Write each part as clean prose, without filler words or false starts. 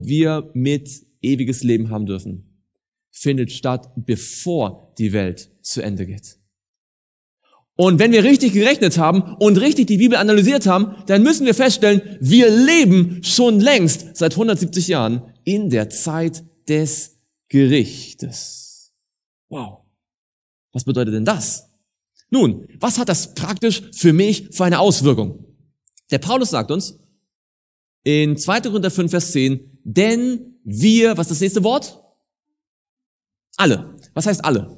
wir mit ewiges Leben haben dürfen, findet statt, bevor die Welt zu Ende geht. Und wenn wir richtig gerechnet haben und richtig die Bibel analysiert haben, dann müssen wir feststellen, wir leben schon längst seit 170 Jahren in der Zeit des Gerichtes. Wow. Was bedeutet denn das? Nun, was hat das praktisch für mich für eine Auswirkung? Der Paulus sagt uns in 2. Korinther 5, Vers 10, denn wir, was ist das nächste Wort? Alle. Was heißt alle?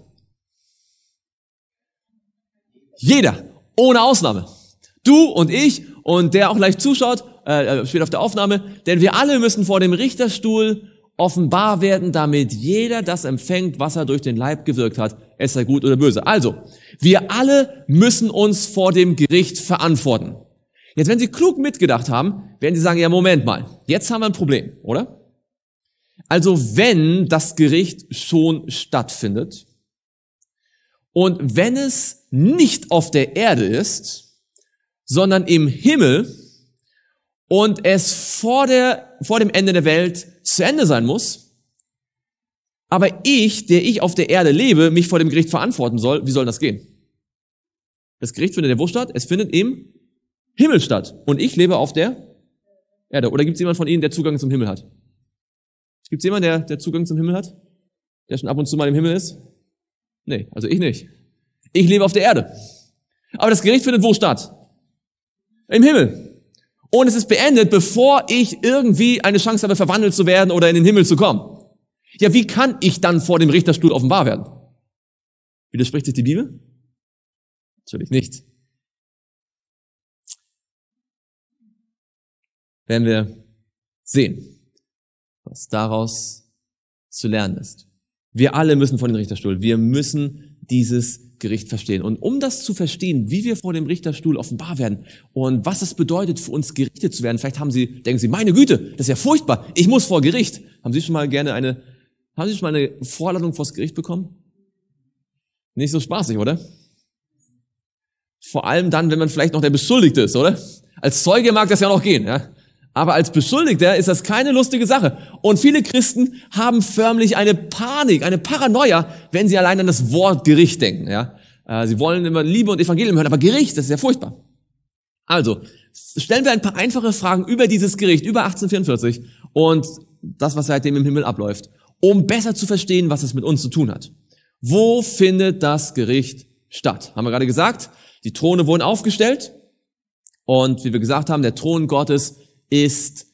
Jeder, ohne Ausnahme. Du und ich und der auch leicht zuschaut, steht auf der Aufnahme, denn wir alle müssen vor dem Richterstuhl offenbar werden, damit jeder das empfängt, was er durch den Leib gewirkt hat, es sei gut oder böse. Also, wir alle müssen uns vor dem Gericht verantworten. Jetzt, wenn Sie klug mitgedacht haben, werden Sie sagen, ja, Moment mal, jetzt haben wir ein Problem, oder? Also, wenn das Gericht schon stattfindet und wenn es nicht auf der Erde ist, sondern im Himmel und es vor dem Ende der Welt zu Ende sein muss, aber ich, der ich auf der Erde lebe, mich vor dem Gericht verantworten soll, wie soll das gehen? Das Gericht findet ja wo statt? Es findet im Himmel statt. Und ich lebe auf der Erde. Oder gibt es jemanden von Ihnen, der Zugang zum Himmel hat? Gibt es jemanden, der Zugang zum Himmel hat? Der schon ab und zu mal im Himmel ist? Nee, also ich nicht. Ich lebe auf der Erde. Aber das Gericht findet wo statt? Im Himmel. Und es ist beendet, bevor ich irgendwie eine Chance habe, verwandelt zu werden oder in den Himmel zu kommen. Ja, wie kann ich dann vor dem Richterstuhl offenbar werden? Widerspricht sich die Bibel? Natürlich nicht. Werden wir sehen, was daraus zu lernen ist. Wir alle müssen vor den Richterstuhl. Wir müssen dieses Gericht verstehen. Und um das zu verstehen, wie wir vor dem Richterstuhl offenbar werden und was es bedeutet, für uns gerichtet zu werden, vielleicht denken Sie, meine Güte, das ist ja furchtbar, ich muss vor Gericht. Haben Sie schon mal eine Vorladung vors Gericht bekommen? Nicht so spaßig, oder? Vor allem dann, wenn man vielleicht noch der Beschuldigte ist, oder? Als Zeuge mag das ja noch gehen, ja? Aber als Beschuldigter ist das keine lustige Sache. Und viele Christen haben förmlich eine Panik, eine Paranoia, wenn sie allein an das Wort Gericht denken. Ja? Sie wollen immer Liebe und Evangelium hören, aber Gericht, das ist ja furchtbar. Also, stellen wir ein paar einfache Fragen über dieses Gericht, über 1844 und das, was seitdem im Himmel abläuft, um besser zu verstehen, was es mit uns zu tun hat. Wo findet das Gericht statt? Haben wir gerade gesagt, die Throne wurden aufgestellt und wie wir gesagt haben, der Thron Gottes ist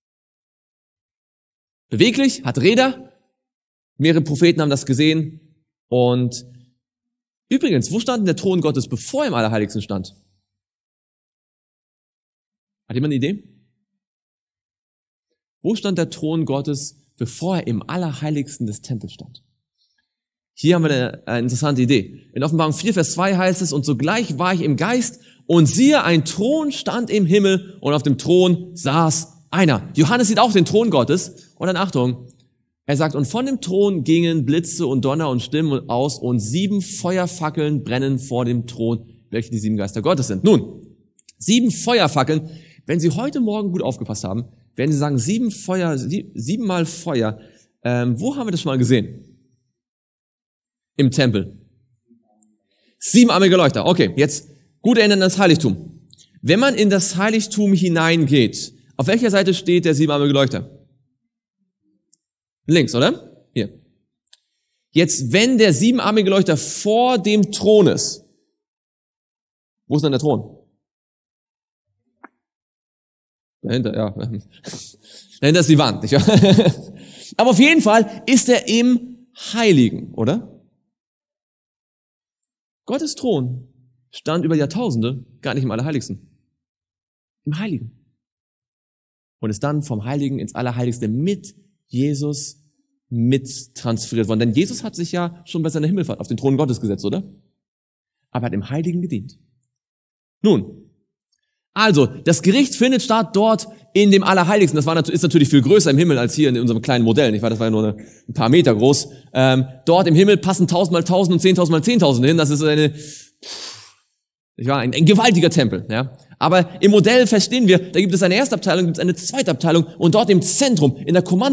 beweglich, hat Räder. Mehrere Propheten haben das gesehen. Und übrigens, wo stand denn der Thron Gottes, bevor er im Allerheiligsten stand? Hat jemand eine Idee? Wo stand der Thron Gottes, bevor er im Allerheiligsten des Tempels stand? Hier haben wir eine interessante Idee. In Offenbarung 4, Vers 2 heißt es, und sogleich war ich im Geist, und siehe, ein Thron stand im Himmel, und auf dem Thron saß einer. Johannes sieht auch den Thron Gottes. Und dann Achtung, er sagt, und von dem Thron gingen Blitze und Donner und Stimmen aus, und 7 Feuerfackeln brennen vor dem Thron, welche die 7 Geister Gottes sind. Nun, 7 Feuerfackeln, wenn Sie heute Morgen gut aufgepasst haben, werden Sie sagen, 7 Mal Feuer. Wo haben wir das schon mal gesehen? Im Tempel. 7-armige Leuchter. Okay, jetzt gut erinnern an das Heiligtum. Wenn man in das Heiligtum hineingeht, auf welcher Seite steht der 7-armige Leuchter? Links, oder? Hier. Jetzt, wenn der 7-armige Leuchter vor dem Thron ist, wo ist denn der Thron? Dahinter, ja. Dahinter ist die Wand, nicht wahr? Aber auf jeden Fall ist er im Heiligen, oder? Gottes Thron stand über Jahrtausende gar nicht im Allerheiligsten. Im Heiligen. Und ist dann vom Heiligen ins Allerheiligste mit Jesus mit transferiert worden. Denn Jesus hat sich ja schon bei seiner Himmelfahrt auf den Thron Gottes gesetzt, oder? Aber er hat im Heiligen gedient. Nun, also, das Gericht findet statt dort in dem Allerheiligsten. Das ist natürlich viel größer im Himmel als hier in unserem kleinen Modell. Nicht wahr? Das war ja nur ein paar Meter groß. Dort im Himmel passen 1000 mal 1000 und 10.000 mal 10.000 hin. Das ist ein gewaltiger Tempel. Ja? Aber im Modell verstehen wir, da gibt es eine erste Abteilung, gibt es eine zweite Abteilung und dort im Zentrum, in der